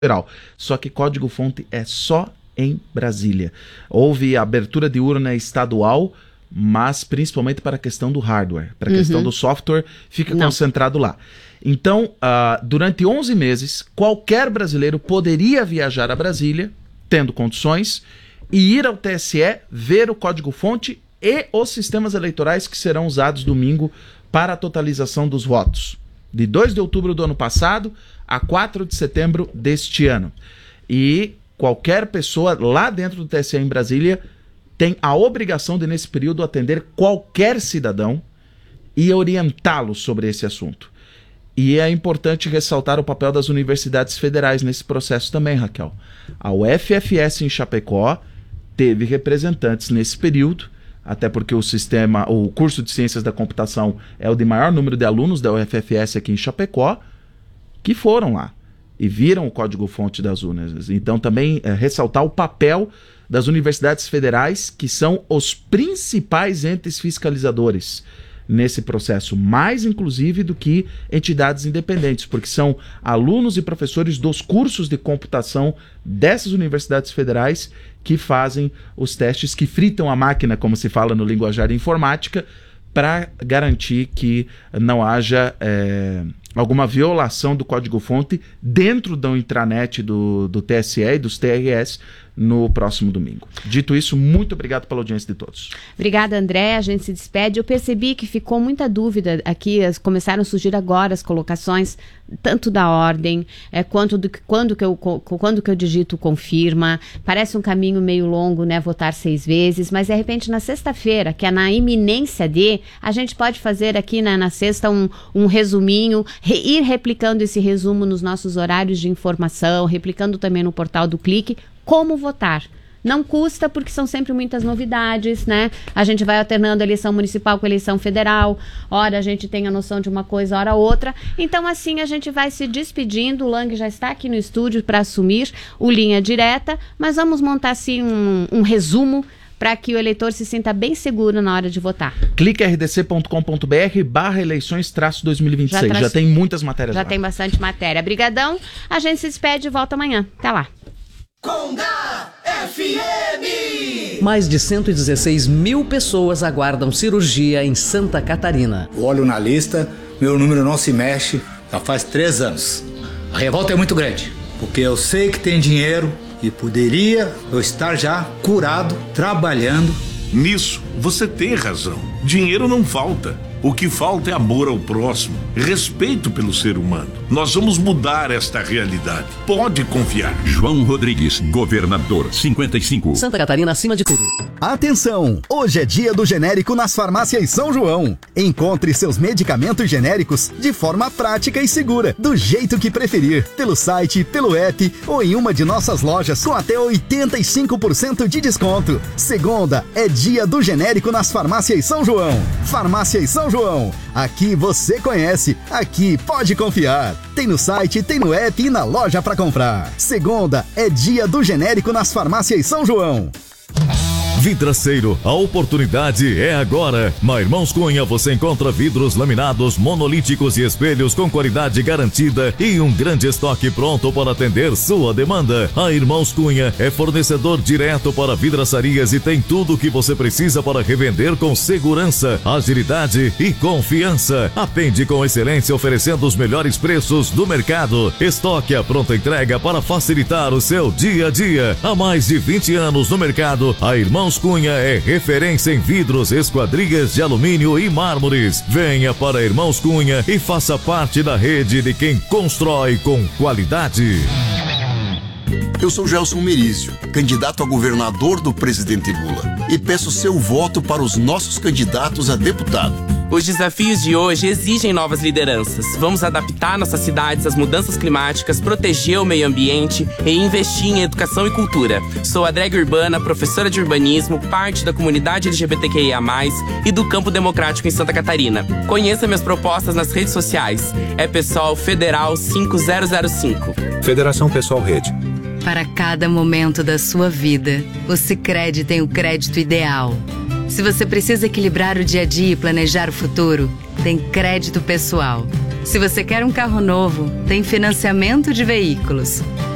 Federal. Só que código-fonte é só em Brasília. Houve abertura de urna estadual, mas principalmente para a questão do hardware. Para a questão do software, fica concentrado lá. Então, durante 11 meses, qualquer brasileiro poderia viajar a Brasília, tendo condições, e ir ao TSE, ver o código-fonte e os sistemas eleitorais que serão usados domingo para a totalização dos votos. De 2 de outubro do ano passado a 4 de setembro deste ano. E qualquer pessoa lá dentro do TSE em Brasília tem a obrigação de, nesse período, atender qualquer cidadão e orientá-lo sobre esse assunto. E é importante ressaltar o papel das universidades federais nesse processo também, Raquel. A UFFS em Chapecó teve representantes nesse período, até porque o curso de Ciências da Computação é o de maior número de alunos da UFFS aqui em Chapecó, que foram lá e viram o código-fonte das urnas. Então também ressaltar o papel das universidades federais, que são os principais entes fiscalizadores nesse processo, mais inclusive do que entidades independentes, porque são alunos e professores dos cursos de computação dessas universidades federais que fazem os testes, que fritam a máquina, como se fala no linguajar de informática, para garantir que não haja alguma violação do código-fonte dentro da intranet do TSE e dos TRS no próximo domingo. Dito isso, muito obrigado pela audiência de todos. Obrigada, André. A gente se despede. Eu percebi que ficou muita dúvida aqui, começaram a surgir agora as colocações, tanto da ordem, quanto quando que eu digito confirma. Parece um caminho meio longo, né, votar 6 vezes, mas de repente na sexta-feira, que é na iminência a gente pode fazer aqui na sexta um resuminho, ir replicando esse resumo nos nossos horários de informação, replicando também no portal do Clique, como votar. Não custa, porque são sempre muitas novidades, né? A gente vai alternando a eleição municipal com a eleição federal. Ora a gente tem a noção de uma coisa, ora outra. Então assim a gente vai se despedindo. O Lang já está aqui no estúdio para assumir o Linha Direta, mas vamos montar assim um resumo para que o eleitor se sinta bem seguro na hora de votar. Clique rdc.com.br/eleições-2026. Já tem muitas matérias lá. Já tem bastante matéria. Brigadão. A gente se despede e volta amanhã. Até lá. Conga FM! Mais de 116 mil pessoas aguardam cirurgia em Santa Catarina. Olho na lista, meu número não se mexe, já faz 3 anos. A revolta é muito grande, porque eu sei que tem dinheiro e poderia eu estar já curado, trabalhando. Nisso, você tem razão. Dinheiro não falta. O que falta é amor ao próximo, respeito pelo ser humano. Nós vamos mudar esta realidade. Pode confiar. João Rodrigues, governador, 55. Santa Catarina acima de tudo. Atenção! Hoje é dia do genérico nas farmácias São João. Encontre seus medicamentos genéricos de forma prática e segura, do jeito que preferir, pelo site, pelo app ou em uma de nossas lojas com até 85% de desconto. Segunda é dia do genérico nas farmácias São João. Farmácias São João. Aqui você conhece, aqui pode confiar. Tem no site, tem no app e na loja para comprar. Segunda é dia do genérico nas farmácias São João. Vidraceiro, a oportunidade é agora. Na Irmãos Cunha você encontra vidros laminados, monolíticos e espelhos com qualidade garantida e um grande estoque pronto para atender sua demanda. A Irmãos Cunha é fornecedor direto para vidraçarias e tem tudo o que você precisa para revender com segurança, agilidade e confiança. Atende com excelência, oferecendo os melhores preços do mercado. Estoque à pronta entrega para facilitar o seu dia a dia. Há mais de 20 anos no mercado, a Irmãos Cunha é referência em vidros, esquadrias de alumínio e mármores. Venha para Irmãos Cunha e faça parte da rede de quem constrói com qualidade. Eu sou Gelson Merizio, candidato a governador do presidente Lula, e peço seu voto para os nossos candidatos a deputado. Os desafios de hoje exigem novas lideranças. Vamos adaptar nossas cidades às mudanças climáticas, proteger o meio ambiente e investir em educação e cultura. Sou a drag urbana, professora de urbanismo, parte da comunidade LGBTQIA+, e do Campo Democrático em Santa Catarina. Conheça minhas propostas nas redes sociais. É Pessoal Federal 5005. Federação Pessoal Rede. Para cada momento da sua vida, o Sicredi tem o crédito ideal. Se você precisa equilibrar o dia a dia e planejar o futuro, tem crédito pessoal. Se você quer um carro novo, tem financiamento de veículos.